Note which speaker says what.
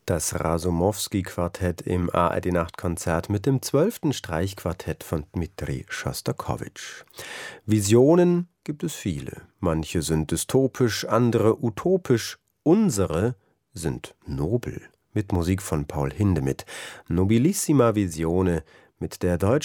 Speaker 1: Das Rasumowski-Quartett im ARD-Nachtkonzert mit dem 12. Streichquartett von Dmitri Schostakowitsch. Visionen gibt es viele. Manche sind dystopisch, andere utopisch. Unsere sind nobel. Mit Musik von Paul Hindemith. Nobilissima Visione mit der deutschen